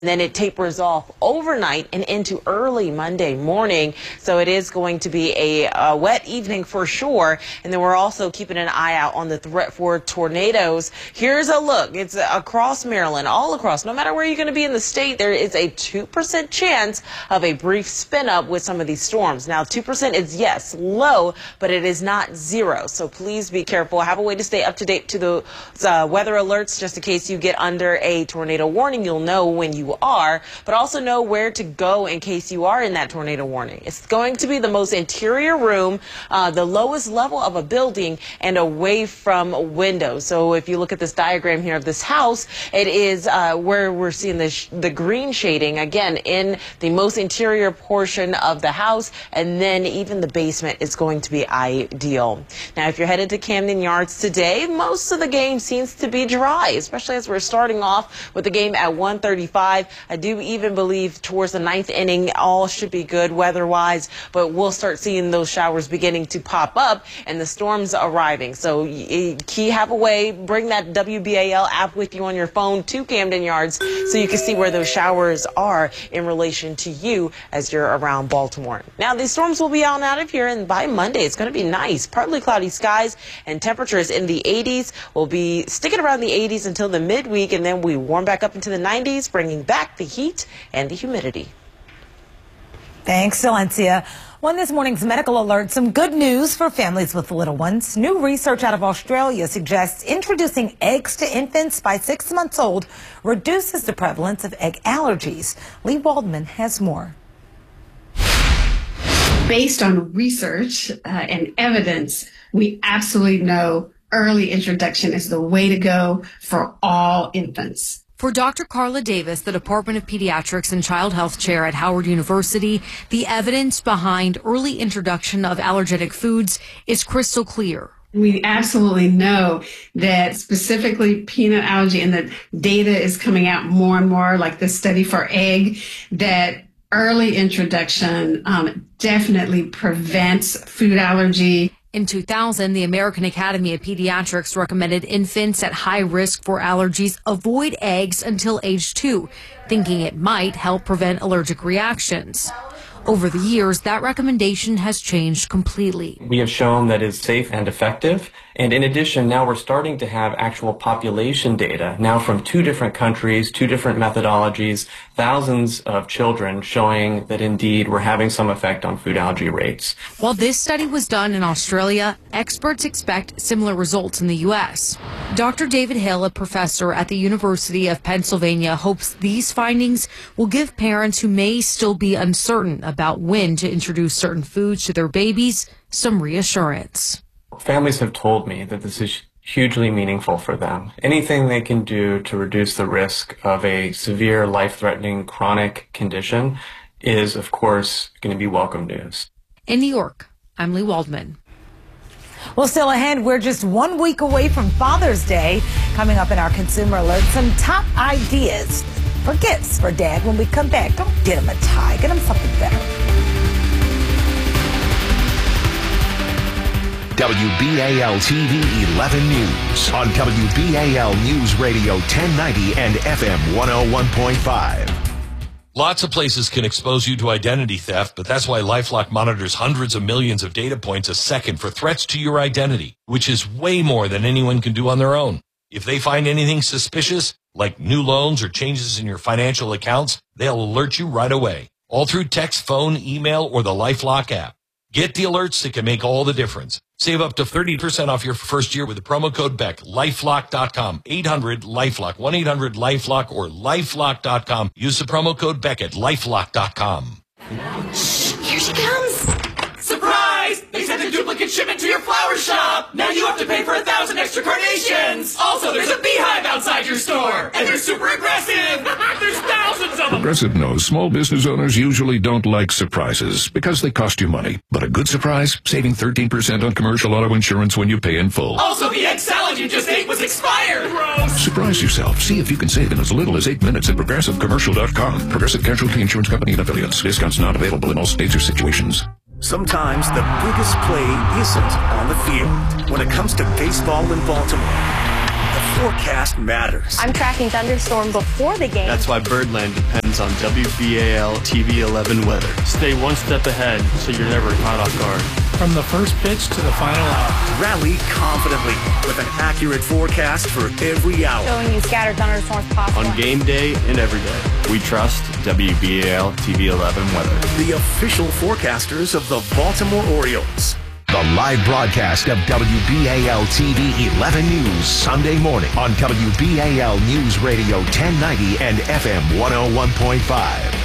Then it tapers off overnight and into early Monday morning. So it is going to be a wet evening for sure. And then we're also keeping an eye out on the threat for tornadoes. Here's a look. It's across Maryland, all across. No matter where you're going to be in the state, there is a 2% chance of a brief spin up with some of these storms. Now, 2% is, yes, low, but it is not zero. So please be careful. Have a way to stay up to date to the weather alerts just in case you get under a tornado warning. You'll know when you are, but also know where to go in case you are in that tornado warning. It's going to be the most interior room, the lowest level of a building, and away from windows. So if you look at this diagram here of this house, it is where we're seeing the green shading, again, in the most interior portion of the house, and then even the basement is going to be ideal. Now, if you're headed to Camden Yards today, most of the game seems to be dry, especially as we're starting off with the game at 1:35. I do even believe towards the ninth inning, all should be good weather-wise, but we'll start seeing those showers beginning to pop up and the storms arriving. So have a way, bring that WBAL app with you on your phone to Camden Yards so you can see where those showers are in relation to you as you're around Baltimore. Now, these storms will be out of here, and by Monday, it's going to be nice. Partly cloudy skies and temperatures in the 80s. We'll be sticking around the 80s until the midweek, and then we warm back up into the 90s, bringing back the heat and the humidity. Thanks, Valencia. On this morning's medical alert, some good news for families with little ones. New research out of Australia suggests introducing eggs to infants by 6 months old reduces the prevalence of egg allergies. Lee Waldman has more. Based on research and evidence, we absolutely know early introduction is the way to go for all infants. For Dr. Carla Davis, the Department of Pediatrics and Child Health Chair at Howard University, the evidence behind early introduction of allergenic foods is crystal clear. We absolutely know that specifically peanut allergy, and the data is coming out more and more, like this study for egg, that early introduction definitely prevents food allergy. In 2000, the American Academy of Pediatrics recommended infants at high risk for allergies avoid eggs until age 2, thinking it might help prevent allergic reactions. Over the years, that recommendation has changed completely. We have shown that it's safe and effective. And in addition, now we're starting to have actual population data, now from 2 different countries, 2 different methodologies, thousands of children showing that indeed we're having some effect on food allergy rates. While this study was done in Australia, experts expect similar results in the U.S. Dr. David Hill, a professor at the University of Pennsylvania, hopes these findings will give parents who may still be uncertain about when to introduce certain foods to their babies some reassurance. Families have told me that this is hugely meaningful for them. Anything they can do to reduce the risk of a severe, life-threatening chronic condition is, of course, going to be welcome news. In New York, I'm Lee Waldman. Well, still ahead, we're just 1 week away from Father's Day. Coming up in our Consumer Alert, some top ideas for gifts for Dad when we come back. Don't get him a tie. Get him something better. WBAL TV 11 News on WBAL News Radio 1090 and FM 101.5. Lots of places can expose you to identity theft, but that's why LifeLock monitors hundreds of millions of data points a second for threats to your identity, which is way more than anyone can do on their own. If they find anything suspicious, like new loans or changes in your financial accounts, they'll alert you right away, all through text, phone, email, or the LifeLock app. Get the alerts that can make all the difference. Save up to 30% off your first year with the promo code BECK. LifeLock.com. 800-LifeLock. 1-800-LifeLock or LifeLock.com. Use the promo code BECK at LifeLock.com. Shh, here she comes. Surprise! They sent a duplicate shipment to your flower shop. Now you have to pay for 1,000 extra carnations. Also, there's a beehive outside your store. And they're super aggressive. There's thousands of them. Progressive knows small business owners usually don't like surprises because they cost you money. But a good surprise, saving 13% on commercial auto insurance when you pay in full. Also, the egg salad you just ate was expired. Gross. Surprise yourself. See if you can save in as little as 8 minutes at ProgressiveCommercial.com. Progressive Casualty Insurance Company and Affiliates. Discounts not available in all states or situations. Sometimes the biggest play isn't on the field. When it comes to baseball in Baltimore, the forecast matters. I'm tracking thunderstorm before the game. That's why Birdland depends on WBAL TV 11 weather. Stay one step ahead so you're never caught off guard. From the first pitch to the final out. Rally confidently with an accurate forecast for every hour. Showing you scattered thunderstorms possible. On game day and every day, we trust WBAL TV 11 weather. The official forecasters of the Baltimore Orioles. The live broadcast of WBAL TV 11 News Sunday morning on WBAL News Radio 1090 and FM 101.5.